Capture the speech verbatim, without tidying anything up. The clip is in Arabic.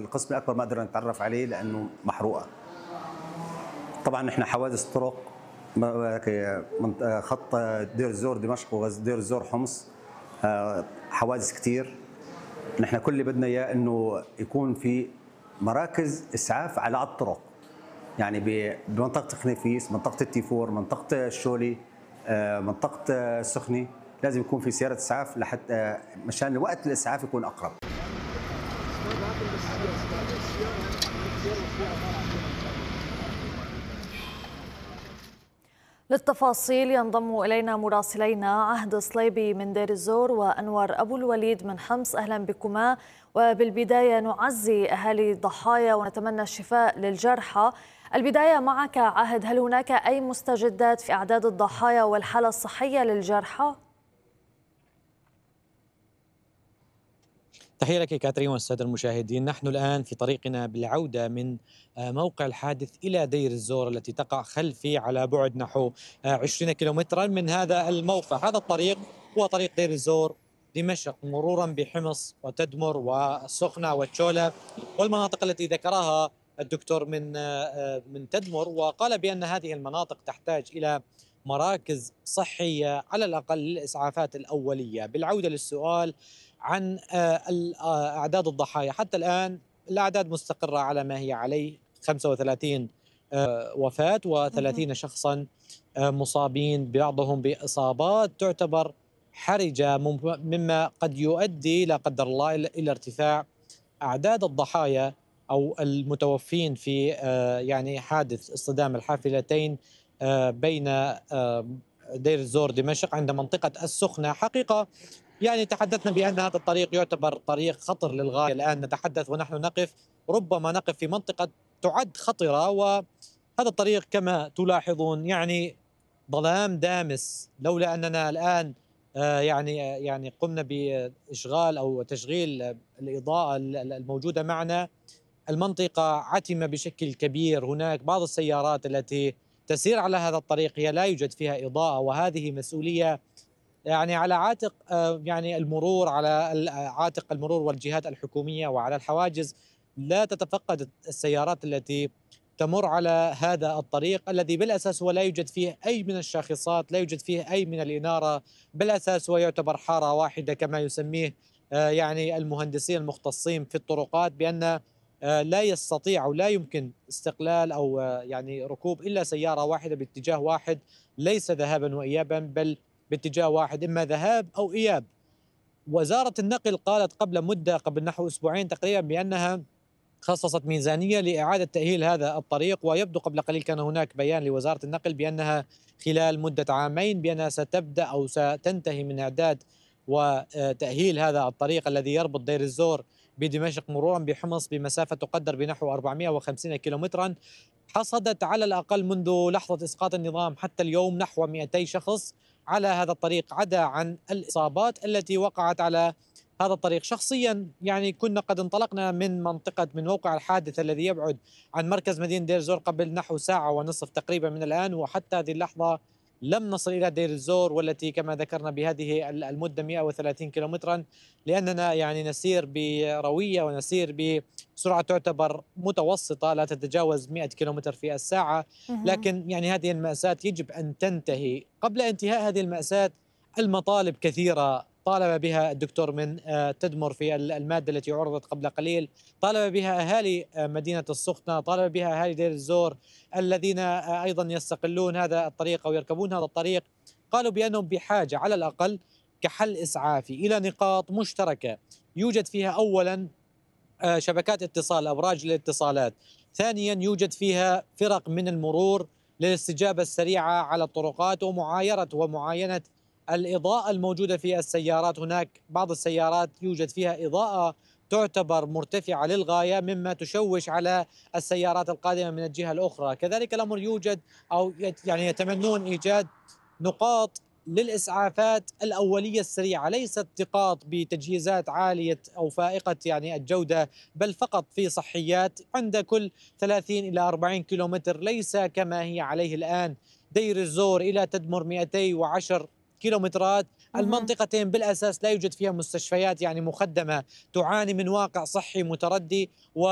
القسم الاكبر ما قدرنا نتعرف عليه لانه محروقه. طبعا نحن حوادث طرق خط دير الزور دمشق ودير الزور حمص حوادث كثير. نحن كل اللي بدنا اياه انه يكون في مراكز اسعاف على الطرق، يعني بمنطقه خنيفيس، منطقه التيفور، منطقه الشولي، منطقه السخنه، لازم يكون في سياره اسعاف لحتى مشان وقت الاسعاف يكون اقرب. للتفاصيل ينضم إلينا مراسلينا عهد صليبي من دير الزور وأنور أبو الوليد من حمص. أهلا بكما. وبالبداية نعزي أهالي الضحايا ونتمنى الشفاء للجرحى. البداية معك عهد، هل هناك أي مستجدات في أعداد الضحايا والحالة الصحية للجرحى؟ تحية لك كاترين والسادة المشاهدين. نحن الآن في طريقنا بالعودة من موقع الحادث إلى دير الزور التي تقع خلفي على بعد نحو عشرين كيلومترا من هذا الموقع. هذا الطريق هو طريق دير الزور دمشق مرورا بحمص وتدمر والسخنة والتشولة والمناطق التي ذكرها الدكتور من من تدمر، وقال بأن هذه المناطق تحتاج إلى مراكز صحية على الأقل للإسعافات الأولية. بالعودة للسؤال عن أعداد الضحايا، حتى الآن الأعداد مستقرة على ما هي عليه، خمسة وثلاثين وفاة وثلاثين شخصا مصابين، بعضهم بإصابات تعتبر حرجة مما قد يؤدي لا قدر الله إلى ارتفاع أعداد الضحايا أو المتوفين في يعني حادث اصطدام الحافلتين بين دير الزور دمشق عند منطقة السخنة. حقيقة يعني تحدثنا بأن هذا الطريق يعتبر طريق خطر للغاية. الآن نتحدث ونحن نقف، ربما نقف في منطقة تعد خطرة، وهذا الطريق كما تلاحظون يعني ظلام دامس. لولا أننا الآن يعني يعني قمنا بإشغال أو تشغيل الإضاءة الموجودة معنا، المنطقة عتمة بشكل كبير. هناك بعض السيارات التي تسير على هذا الطريق هي لا يوجد فيها إضاءة، وهذه مسؤولية يعني على عاتق يعني المرور، على عاتق المرور والجهات الحكومية، وعلى الحواجز لا تتفقد السيارات التي تمر على هذا الطريق الذي بالأساس هو لا يوجد فيه أي من الشاخصات، لا يوجد فيه أي من الإنارة. بالأساس هو يعتبر حارة واحدة كما يسميه يعني المهندسين المختصين في الطرقات، بأن لا يستطيع أو لا يمكن استقلال أو يعني ركوب إلا سيارة واحدة باتجاه واحد، ليس ذهابا وإيابا بل باتجاه واحد، إما ذهاب أو إياب. وزارة النقل قالت قبل مدة، قبل نحو أسبوعين تقريبا، بأنها خصصت ميزانية لإعادة تأهيل هذا الطريق، ويبدو قبل قليل كان هناك بيان لوزارة النقل بأنها خلال مدة عامين بأنها ستبدأ أو ستنتهي من إعداد وتأهيل هذا الطريق الذي يربط دير الزور بدمشق مرورا بحمص بمسافة تقدر بنحو أربعمئة وخمسين كيلومترا. حصدت على الأقل منذ لحظة إسقاط النظام حتى اليوم نحو مئتي شخص على هذا الطريق، عدا عن الإصابات التي وقعت على هذا الطريق. شخصيا يعني كنا قد انطلقنا من منطقة من موقع الحادث الذي يبعد عن مركز مدينة دير الزور قبل نحو ساعة ونصف تقريبا من الآن، وحتى هذه اللحظة لم نصل إلى دير الزور، والتي كما ذكرنا بهذه المدة مئة وثلاثين كيلومترا، لأننا يعني نسير بروية ونسير بسرعة تعتبر متوسطة لا تتجاوز مئة كيلومتر في الساعة. لكن يعني هذه المأساة يجب أن تنتهي. قبل انتهاء هذه المأساة المطالب كثيرة طالب بها الدكتور من تدمر في المادة التي عرضت قبل قليل، طالب بها أهالي مدينة السخنة، طالب بها أهالي دير الزور الذين أيضا يستقلون هذا الطريق أو يركبون هذا الطريق. قالوا بأنهم بحاجة على الأقل كحل إسعافي إلى نقاط مشتركة يوجد فيها أولا شبكات اتصال، أبراج للاتصالات، ثانيا يوجد فيها فرق من المرور للاستجابة السريعة على الطرقات، ومعايرة ومعاينة الإضاءة الموجودة في السيارات. هناك بعض السيارات يوجد فيها إضاءة تعتبر مرتفعة للغاية مما تشوش على السيارات القادمة من الجهة الأخرى. كذلك الأمر يوجد أو يعني يتمنون إيجاد نقاط للإسعافات الأولية السريعة، ليست نقاط بتجهيزات عالية أو فائقة يعني الجودة، بل فقط في صحيات عند كل ثلاثين إلى أربعين كيلومتر، ليس كما هي عليه الآن دير الزور إلى تدمر مئتي وعشر كيلومترات. المنطقتين بالأساس لا يوجد فيها مستشفيات يعني مخدمة، تعاني من واقع صحي متردي.